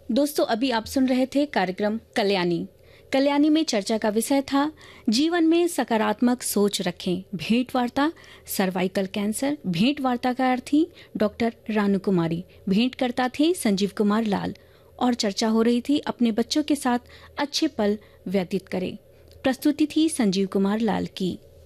दोस्तों, अभी आप सुन रहे थे कार्यक्रम कल्याणी में चर्चा का विषय था जीवन में सकारात्मक सोच रखें। भेंट वार्ता सर्वाइकल कैंसर। भेंट वार्ताकार थी डॉक्टर रानू कुमारी। भेंट करता थे संजीव कुमार लाल और चर्चा हो रही थी अपने बच्चों के साथ अच्छे पल व्यतीत करें। प्रस्तुति थी संजीव कुमार लाल की।